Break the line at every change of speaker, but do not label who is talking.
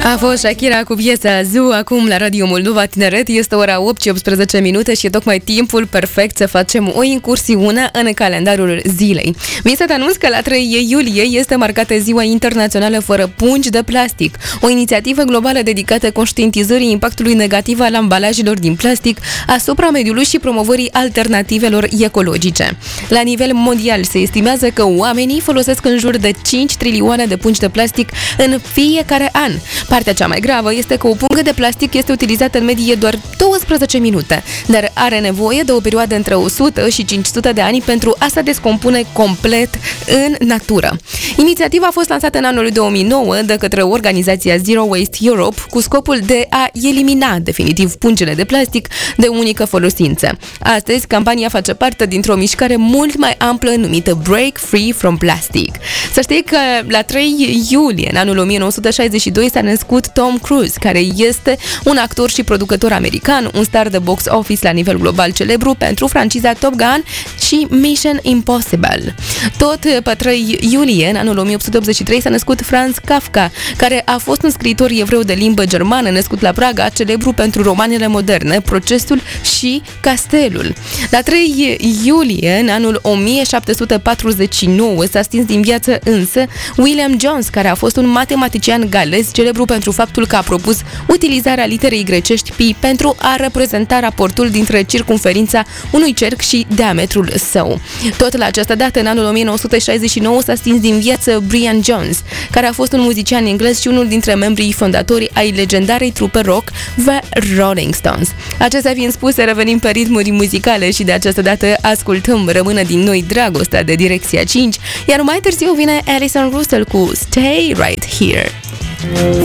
A fost Shakira cu piesa Zoo, acum la Radio Moldova Tineret. Este ora 8 și 18 minute și e tocmai timpul perfect să facem o incursiune în calendarul zilei. Vin să te anunț că la 3 iulie este marcată Ziua Internațională fără pungi de plastic, o inițiativă globală dedicată conștientizării impactului negativ al ambalajelor din plastic asupra mediului și promovării alternativelor ecologice. La nivel mondial se estimează că oamenii folosesc în jur de 5 trilioane de pungi de plastic în fiecare an. Partea cea mai gravă este că o pungă de plastic este utilizată în medie doar 12 minute, dar are nevoie de o perioadă între 100 și 500 de ani pentru a se descompune complet în natură. Inițiativa a fost lansată în anul 2009 de către organizația Zero Waste Europe cu scopul de a elimina definitiv pungile de plastic de unică folosință. Astăzi, campania face parte dintr-o mișcare mult mai amplă numită Break Free from Plastic. Să știi că la 3 iulie, în anul 1962, s-a născut Tom Cruise, care este un actor și producător american, un star de box office la nivel global celebru pentru franciza Top Gun și Mission Impossible. Tot pe 3 iulie, în anul 1883, s-a născut Franz Kafka, care a fost un scriitor evreu de limbă germană născut la Praga, celebru pentru romanele moderne, Procesul și Castelul. La 3 iulie, în anul 1749, s-a stins din viață însă William Jones, care a fost un matematician galez celebru pentru faptul că a propus utilizarea literei grecești pi pentru a reprezenta raportul dintre circumferința unui cerc și diametrul său. Tot la această dată, în anul 1969, s-a stins din viață Brian Jones, care a fost un muzician englez și unul dintre membrii fondatori ai legendarei trupe rock The Rolling Stones. Acestea fiind spuse, revenim pe ritmuri muzicale și de această dată ascultăm Rămână din noi dragostea de Direcția 5, iar mai târziu vine Alison Russell cu Stay Right Here.